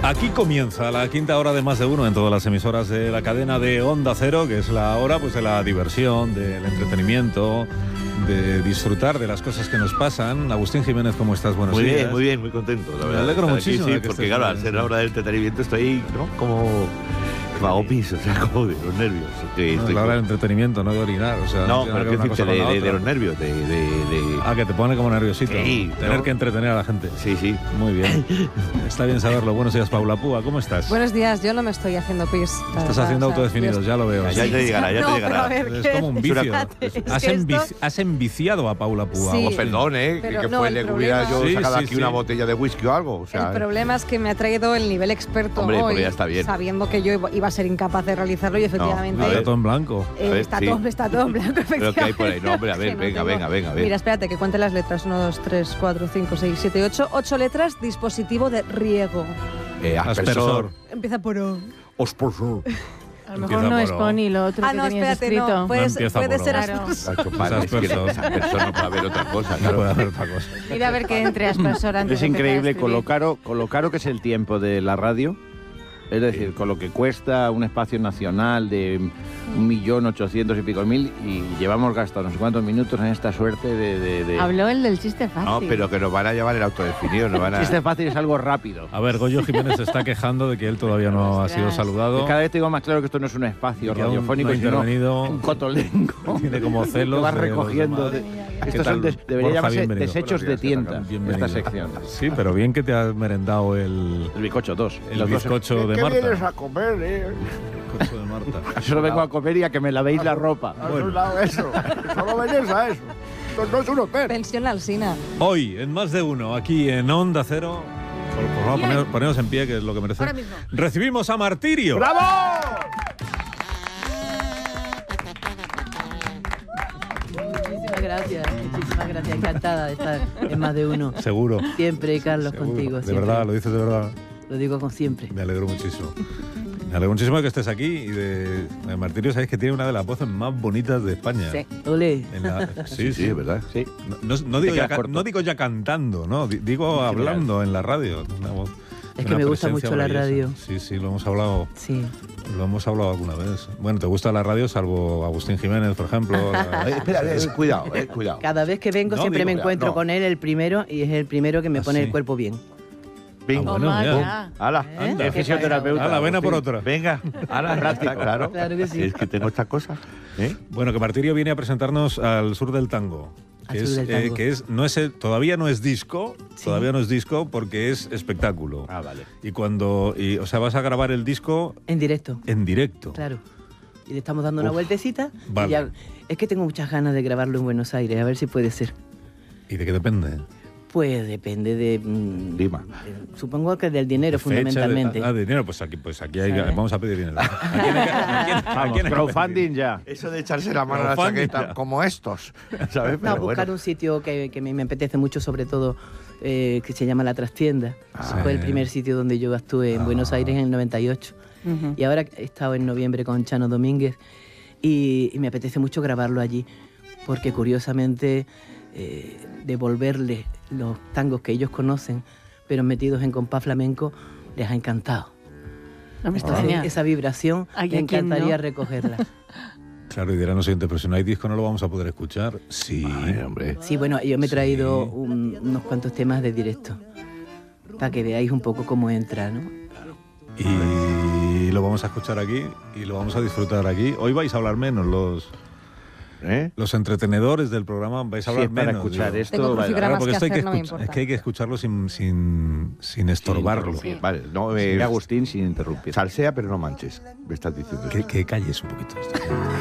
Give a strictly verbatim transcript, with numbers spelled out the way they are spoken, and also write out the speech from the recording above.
Aquí comienza la quinta hora de Más de Uno en todas las emisoras de la cadena de Onda Cero, que es la hora pues de la diversión, del entretenimiento, de disfrutar de las cosas que nos pasan. Agustín Jiménez, ¿cómo estás? Buenos muy días. Muy bien, muy bien, muy contento. La Me verdad, alegro muchísimo. Aquí, sí, que porque claro, al ser la hora del entretenimiento estoy, ¿no? Como... me hago pis, o sea, como de los nervios. Estoy, no, estoy es la hora como... del entretenimiento, no de orinar. O sea, no, no pero que decirte de, de, de los nervios, de, de, de... Ah, que te pone como nerviosito. Sí, tener ¿no? que entretener a la gente. Sí, sí. Muy bien. Está bien saberlo. Buenos días, Paula Púa, ¿cómo estás? Buenos días, yo no me estoy haciendo pis. Estás haciendo o sea, autodefinidos, ya lo veo. Ya, ya te llegará, ya no, te llegará. pero a ver, Es ¿qué? como un vicio. Fíjate, es Has, que envici- esto- has enviciado a Paula Púa. Sí. Oh, perdón, ¿eh? Pero que no, fue, el le problema- hubiera yo Sí, sacado sí, aquí sí. una botella de whisky o algo. O sea, El problema es que me ha traído el nivel experto Hombre, hoy, porque ya está bien. sabiendo que yo iba- iba a ser incapaz de realizarlo y efectivamente a ver. Está todo en blanco. eh, a ver, está, sí. todo, está todo en blanco, efectivamente. Pero ¿qué hay por ahí? No, hombre, a ver, Que no venga, tengo- venga, venga, venga. Mira, espérate, que cuente las letras. uno, dos, tres, cuatro, cinco, seis, siete, ocho. ocho letras, dispositivo de riego. Eh, aspersor. Empieza por O. Aspersor. A lo mejor Empieza no por es O. Pony, lo otro Ah, que no, tenías espérate, escrito. no. Puede, No ser- empieza puede por ser O. aspersor. Nacho, padre, es que Aspersor. aspersor no puede haber otra cosa, No claro. puede haber otra cosa. Mira a ver que entre aspersor antes Es de empezar a increíble con escribir. lo, caro, con lo caro que es el tiempo de la radio. Es decir, con lo que cuesta un espacio nacional de un millón ochocientos y pico mil y llevamos gastado no sé cuántos minutos en esta suerte de... de, de... Habló el del chiste fácil. No, pero que nos van a llevar el autodefinido, nos van a... Chiste fácil es algo rápido. A ver, Goyo Jiménez se está quejando de que él todavía no ha sido Ostras. saludado. Cada vez tengo más claro que esto no es un espacio Que aún radiofónico, no ha sino intervenido. un cotolengo. Tiene como celos que vas de los recogiendo. demás. de- ¿Qué Estos tal, son des- debería Borja? llamarse Bienvenido. desechos Buenos de días, tienda, Bienvenido. esta sección. Sí, pero bien que te has merendado el, El bizcocho dos. el Los dos- bizcocho de ¿Qué Marta. vienes a comer, eh? El bizcocho de Marta. Yo solo vengo a comer y a que me lavéis la ropa. ¿Has Bueno. hablado eso? Solo venís a eso. Esto no es un hotel. Pensión Alsina. Hoy, en Más de Uno, aquí en Onda Cero, por, por favor, poner- poneros en pie, que es lo que merece. Ahora mismo. Recibimos a Martirio. ¡Bravo! Muchísimas gracias, muchísimas gracias. Encantada de estar en Más de Uno. Seguro. Siempre, Carlos, Seguro. contigo. De siempre. verdad, lo dices de verdad. Lo digo con siempre. Me alegro muchísimo. Me alegro muchísimo de que estés aquí y de, de Martirio. Sabéis que tiene una de las voces más bonitas de España. Sí. Ole. En la- sí, Sí, sí, es verdad. Sí. No, no- no digo Te ya, quedas ca- corto. no digo ya cantando, no, Di- digo hablando en la radio. Una voz- Es que una me gusta presencia mucho la maravillosa. radio. Sí, sí, lo hemos hablado, Sí. lo hemos hablado alguna vez. Bueno, ¿te gusta la radio salvo Agustín Jiménez, por ejemplo? Eh, espera, eh, cuidado, eh, cuidado. Cada vez que vengo No, siempre digo, me encuentro no. con él, el primero, y es el primero que me Ah, pone sí. el cuerpo bien. Venga, Ah, bueno, Toma ya. ya. hala, ¿Eh? Anda. El fisioterapeuta. A la vena por otra. venga, hala, está claro. Claro que sí. Es que tengo esta cosa, ¿eh? Bueno, que Martirio viene a presentarnos al sur del tango. Que Al es, sur del eh, tango. que es, no es el- todavía no es disco, Sí. todavía no es disco porque es espectáculo. Ah, vale. Y cuando, y, o sea, vas a grabar el disco En directo, en directo. claro. Y le estamos dando una Uf, vueltecita. y vale. ya- es que tengo muchas ganas de grabarlo en Buenos Aires, a ver si puede ser. ¿Y de qué depende? Pues depende de... mm, Lima. de- supongo que del dinero, Fecha de- fundamentalmente. ah, de dinero, pues aquí, pues aquí hay, ¿Sabes? vamos a pedir dinero. ¿A quién hay que- a quién- a Vamos, quién hay que crowdfunding ya. Eso de echarse la mano a la Crowdfunding, chaqueta ya. como estos, ¿sabes? No, Pero buscar bueno. un sitio que, que me, me apetece mucho, sobre todo, eh, que se llama La Trastienda. Ah. Fue el Sí. primer sitio donde yo actué en Buenos Aires en el noventa y ocho. Ujú. Y ahora he estado en noviembre con Chano Domínguez y, y me apetece mucho grabarlo allí, porque curiosamente eh, devolverle los tangos que ellos conocen, pero metidos en compás flamenco, les ha encantado. No me Entonces, extraña. esa vibración Ay, me ¿a quién encantaría no? recogerla. Claro, y dirán los siguientes, pero si no hay disco no lo vamos a poder escuchar. Sí. Ay, hombre. Sí, bueno, yo me he traído Sí. un- unos cuantos temas de directo, para que veáis un poco cómo entra, ¿no? Y lo vamos a escuchar aquí y lo vamos a disfrutar aquí. Hoy vais a hablar menos, los, ¿Eh? los entretenedores del programa vais a Sí, hablar es para menos. escuchar yo. esto. Tengo vale. crucigramas Claro, porque que esto hay que, hacer, no me escuchar- importa. es que hay que escucharlo sin, sin, sin estorbarlo. Sí, Vale, no Sí, me... Agustín sin interrumpir. Salsea, pero no manches, me estás diciendo. Que, que calles un poquito.